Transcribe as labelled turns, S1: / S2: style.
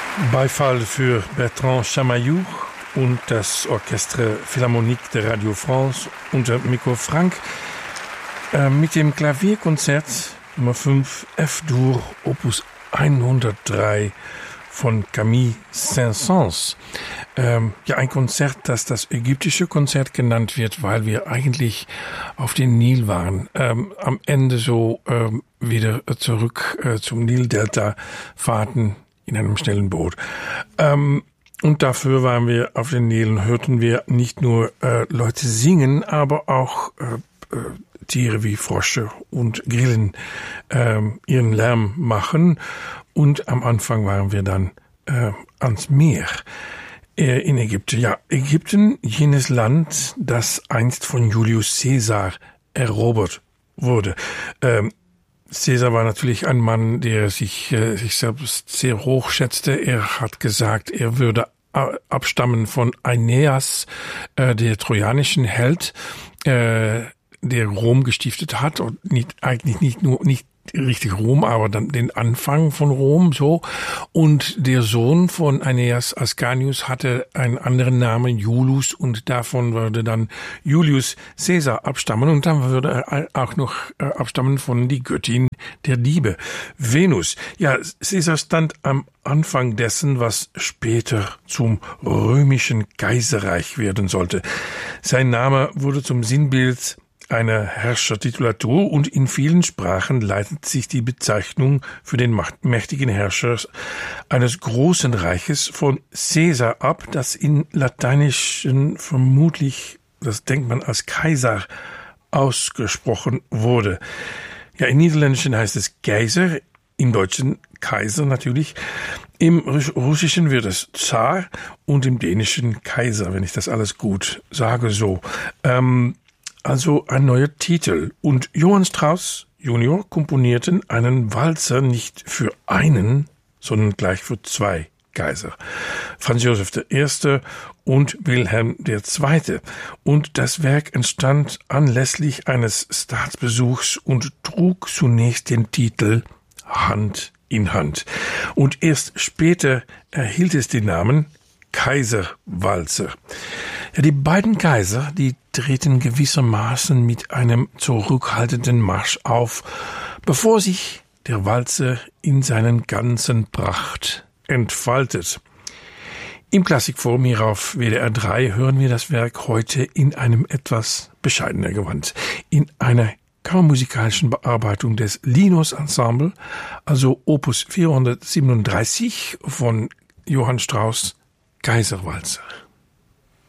S1: Beifall für Bertrand Chamaillou und das Orchestre Philharmonique de Radio France unter Mikko Frank mit dem Klavierkonzert Nummer 5 F-Dur Opus 103 von Camille Saint-Saëns. Ein Konzert, das ägyptische Konzert genannt wird, weil wir eigentlich auf den Nil waren. Am Ende so wieder zurück zum Nildelta fahrten in einem schnellen Boot. Und dafür waren wir auf den Nil und hörten wir nicht nur Leute singen, aber auch Tiere wie Frösche und Grillen ihren Lärm machen. Und am Anfang waren wir dann ans Meer in Ägypten. Ja, Ägypten, jenes Land, das einst von Julius Caesar erobert wurde. Caesar war natürlich ein Mann, der sich selbst sehr hoch schätzte. Er hat gesagt, er würde abstammen von Aeneas, der trojanischen Held, der Rom gestiftet hat und nicht richtig Rom, aber dann den Anfang von Rom, so. Und der Sohn von Aeneas, Ascanius, hatte einen anderen Namen, Iulus, und davon würde dann Julius Caesar abstammen, und dann würde er auch noch abstammen von die Göttin der Liebe, Venus. Ja, Caesar stand am Anfang dessen, was später zum römischen Kaiserreich werden sollte. Sein Name wurde zum Sinnbild einer Herrschertitulatur, und in vielen Sprachen leitet sich die Bezeichnung für den mächtigen Herrscher eines großen Reiches von Caesar ab, das in Lateinischen vermutlich, das denkt man, als Kaiser ausgesprochen wurde. Ja, im Niederländischen heißt es Kaiser, im Deutschen Kaiser natürlich, im Russischen wird es Zar und im Dänischen Kaiser, wenn ich das alles gut sage so. Also ein neuer Titel. Und Johann Strauss Junior komponierten einen Walzer nicht für einen, sondern gleich für zwei Kaiser. Franz Josef I. und Wilhelm II. Und das Werk entstand anlässlich eines Staatsbesuchs und trug zunächst den Titel Hand in Hand. Und erst später erhielt es den Namen Kaiserwalzer. Ja, die beiden Kaiser, die treten gewissermaßen mit einem zurückhaltenden Marsch auf, bevor sich der Walzer in seinen ganzen Pracht entfaltet. Im Klassikforum hier auf WDR 3 hören wir das Werk heute in einem etwas bescheidener Gewand, in einer kammermusikalischen Bearbeitung des Linus Ensemble, also Opus 437 von Johann Strauss, Kaiserwalzer.